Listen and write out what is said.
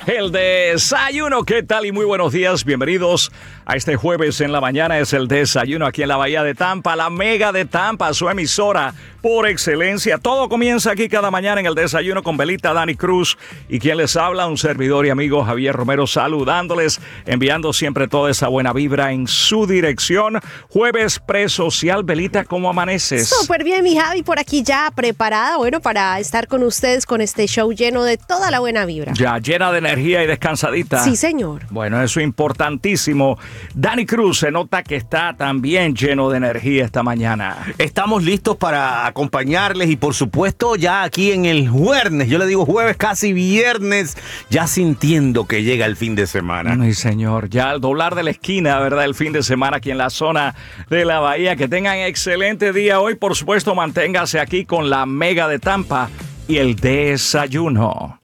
El desayuno, ¿qué tal? Y muy buenos días, bienvenidos a este jueves en la mañana. Es el desayuno aquí en la Bahía de Tampa, la Mega de Tampa, su emisora por excelencia. Todo comienza aquí cada mañana en el desayuno con Belita, Dani Cruz y quien les habla, un servidor y amigo Javier Romero, saludándoles, enviando siempre toda esa buena vibra en su dirección. Jueves presocial. Belita, ¿cómo amaneces? Súper bien, mi Javi, por aquí ya preparada, bueno, para estar con ustedes con este show lleno de toda la buena vibra. Ya llena de energía y descansadita. Sí, señor. Bueno, eso es importantísimo. Dani Cruz, se nota que está también lleno de energía esta mañana. Estamos listos para acompañarles y por supuesto ya aquí en el jueves, yo le digo jueves, casi viernes, ya sintiendo que llega el fin de semana. Ay, señor, ya al doblar de la esquina, ¿verdad? El fin de semana aquí en la zona de la Bahía. Que tengan excelente día hoy. Por supuesto, manténgase aquí con la Mega de Tampa y el desayuno.